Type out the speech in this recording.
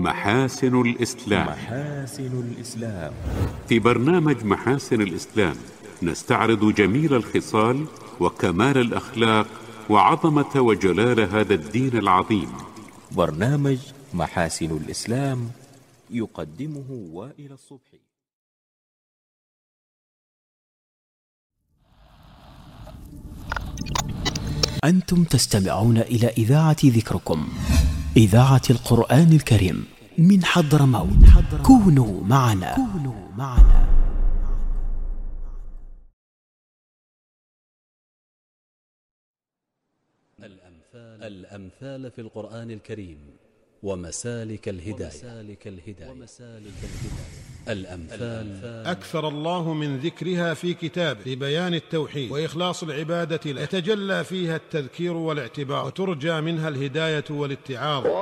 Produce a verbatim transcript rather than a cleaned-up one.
محاسن الإسلام. محاسن الإسلام. في برنامج محاسن الإسلام نستعرض جميل الخصال وكمال الأخلاق وعظمة وجلال هذا الدين العظيم. برنامج محاسن الإسلام يقدمه وائل الصبحي. أنتم تستمعون إلى إذاعة ذكركم، إذاعة القرآن الكريم من حضرموت. كونوا معنا. كونوا معنا. الأمثال, الأمثال في القرآن الكريم ومسالك الهداية. الأمثال أكثر الله من ذكرها في كتابه لبيان التوحيد وإخلاص العبادة له، يتجلى فيها التذكير والاعتبار، وترجى منها الهداية والاتعاظ.